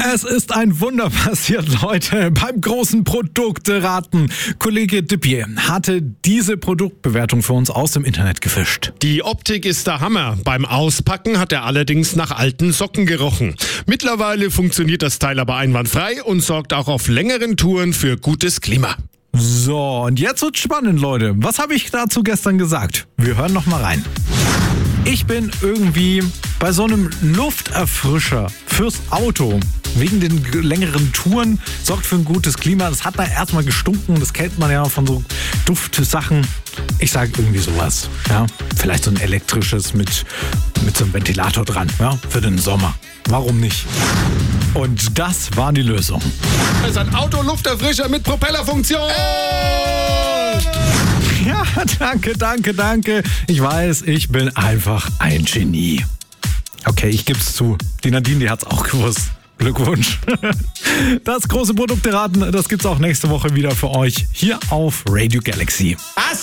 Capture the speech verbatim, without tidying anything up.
Es ist ein Wunder passiert, Leute, beim großen Produkteraten. Kollege Dippi hatte diese Produktbewertung für uns aus dem Internet gefischt. Die Optik ist der Hammer. Beim Auspacken hat er allerdings nach alten Socken gerochen. Mittlerweile funktioniert das Teil aber einwandfrei und sorgt auch auf längeren Touren für gutes Klima. So, und jetzt wird's spannend, Leute. Was habe ich dazu gestern gesagt? Wir hören noch mal rein. Ich bin irgendwie bei so einem Lufterfrischer fürs Auto, wegen den g- längeren Touren, sorgt für ein gutes Klima. Das hat da erstmal gestunken, das kennt man ja von so Duftsachen. Ich sage irgendwie sowas, ja. Vielleicht so ein elektrisches mit, mit so einem Ventilator dran, ja, für den Sommer. Warum nicht? Und das war die Lösung. Es ist ein Autolufterfrischer mit Propellerfunktion. Ja, danke, danke, danke. Ich weiß, ich bin einfach ein Genie. Okay, ich geb's zu. Die Nadine, die hat's auch gewusst. Glückwunsch. Das große Produkteraten, das gibt's auch nächste Woche wieder für euch hier auf Radio Galaxy. Was?